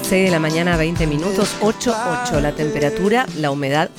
6 de la mañana, 20 minutos, 8:08 la temperatura, la humedad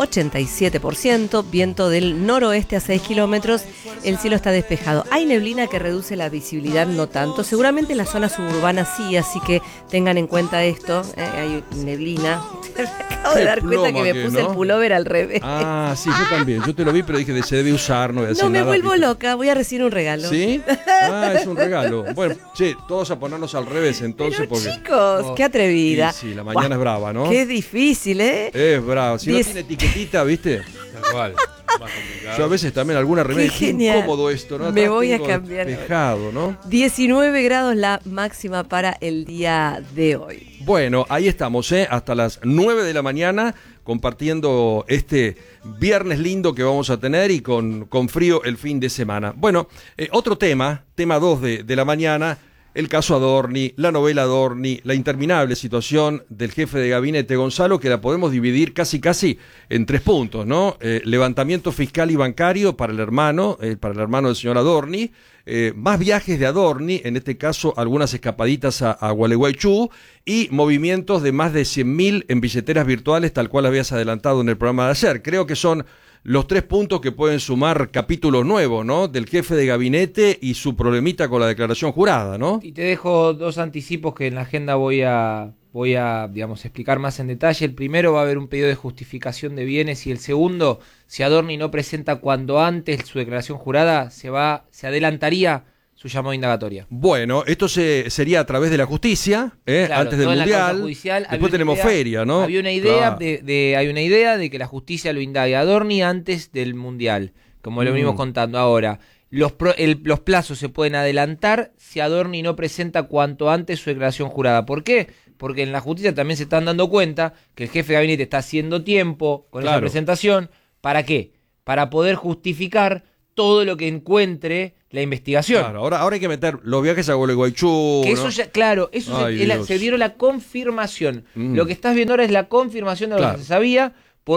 87%, viento del noroeste a 6 kilómetros, el cielo está despejado. Hay neblina que reduce la visibilidad, no tanto, seguramente en las zonas suburbanas sí, así que tengan en cuenta esto, hay neblina. Me acabo de dar cuenta que me puse el pullover al revés. Ah, sí, yo también, yo te lo vi, pero dije, se debe usar, no voy a hacer nada. No me vuelvo loca, voy a recibir un regalo. ¿Sí? Ah, es un regalo. Bueno, che, todos a ponernos al revés entonces. Pero porque chicos, qué atrevida. Sí, la mañana es brava, ¿no? Qué difícil, ¿eh? Es brava. Si no tiene etiquetita, ¿viste? Tal cual. Yo a veces también alguna remera. Qué incómodo esto, ¿no? Me voy a cambiar. Despejado, ¿no? 19 grados la máxima para el día de hoy. Bueno, ahí estamos, hasta las 9 de la mañana compartiendo este viernes lindo que vamos a tener y con frío el fin de semana. Bueno, otro tema 2 de la mañana. El caso Adorni, la novela Adorni, la interminable situación del jefe de gabinete Gonzalo, que la podemos dividir casi en 3 puntos, ¿no? Levantamiento fiscal y bancario para el hermano del señor Adorni, más viajes de Adorni, en este caso algunas escapaditas a Gualeguaychú, y movimientos de más de 100.000 en billeteras virtuales, tal cual habías adelantado en el programa de ayer. Creo que son los 3 puntos que pueden sumar capítulos nuevos, ¿no? Del jefe de gabinete y su problemita con la declaración jurada, ¿no? Y te dejo 2 anticipos que en la agenda voy a digamos, explicar más en detalle. El primero va a haber un pedido de justificación de bienes y el segundo, si Adorni no presenta cuando antes su declaración jurada, se adelantaría su llamado indagatoria. Bueno, esto sería a través de la justicia, claro, antes del Mundial. Después tenemos feria, ¿no? Había una idea, hay una idea de que la justicia lo indague a Adorni antes del Mundial, como lo venimos contando ahora. Los plazos se pueden adelantar si Adorni no presenta cuanto antes su declaración jurada. ¿Por qué? Porque en la justicia también se están dando cuenta que el jefe de gabinete está haciendo tiempo con esa presentación. ¿Para qué? Para poder justificar todo lo que encuentre la investigación. Claro, ahora hay que meter los viajes a Gualeguaychú. Que eso ya, claro, eso se dieron la confirmación. Lo que estás viendo ahora es la confirmación de lo que se sabía,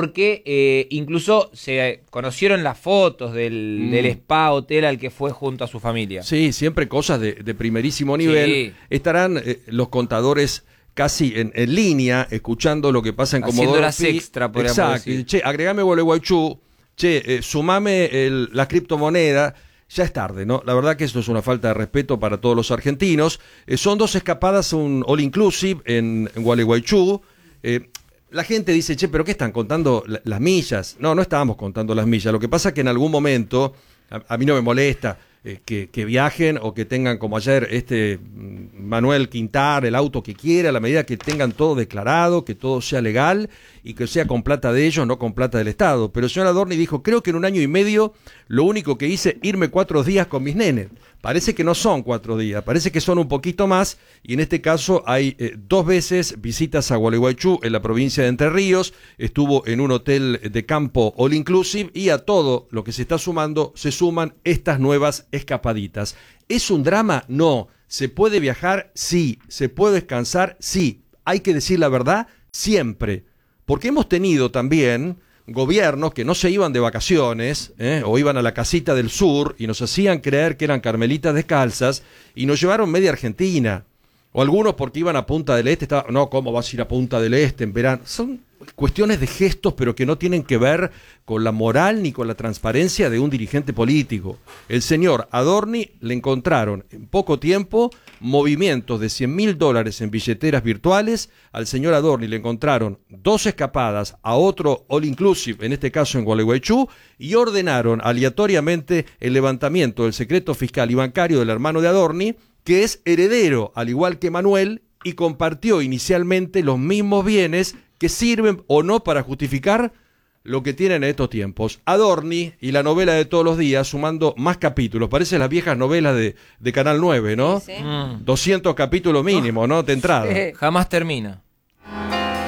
porque incluso se conocieron las fotos del spa hotel al que fue junto a su familia. Sí, siempre cosas de primerísimo nivel. Sí. Estarán los contadores casi en línea, escuchando lo que pasa en Comodoro Haciendo horas extra, podríamos decir. Che, agregame Gualeguaychú, sumame la criptomoneda. Ya es tarde, ¿no? La verdad que esto es una falta de respeto para todos los argentinos. Son 2 escapadas, un all inclusive en Gualeguaychú. La gente dice, che, ¿pero qué están contando las millas? No estábamos contando las millas. Lo que pasa es que en algún momento, a mí no me molesta que viajen o que tengan como ayer Manuel Quintar, el auto que quiera, a la medida que tengan todo declarado, que todo sea legal y que sea con plata de ellos, no con plata del Estado. Pero el señor Adorni dijo, creo que en 1 año y medio lo único que hice irme 4 días con mis nenes. Parece que no son 4 días, parece que son un poquito más, y en este caso hay 2 veces visitas a Gualeguaychú en la provincia de Entre Ríos, estuvo en un hotel de campo all inclusive, y a todo lo que se está sumando se suman estas nuevas escapaditas. ¿Es un drama? No. ¿Se puede viajar? Sí. ¿Se puede descansar? Sí. Hay que decir la verdad siempre, porque hemos tenido también gobiernos que no se iban de vacaciones, o iban a la casita del sur y nos hacían creer que eran carmelitas descalzas y nos llevaron media Argentina, o algunos porque iban a Punta del Este, no, ¿cómo vas a ir a Punta del Este en verano? Son cuestiones de gestos, pero que no tienen que ver con la moral ni con la transparencia de un dirigente político. El señor Adorni le encontraron en poco tiempo movimientos de $100.000 en billeteras virtuales. Al señor Adorni le encontraron 2 escapadas a otro all inclusive, en este caso en Gualeguaychú, y ordenaron aleatoriamente el levantamiento del secreto fiscal y bancario del hermano de Adorni, que es heredero, al igual que Manuel, y compartió inicialmente los mismos bienes que sirven o no para justificar lo que tienen en estos tiempos. Adorni y la novela de todos los días, sumando más capítulos. Parecen las viejas novelas de Canal 9, ¿no? Sí. 200 capítulos mínimo, ¿no? De entrada. Jamás termina.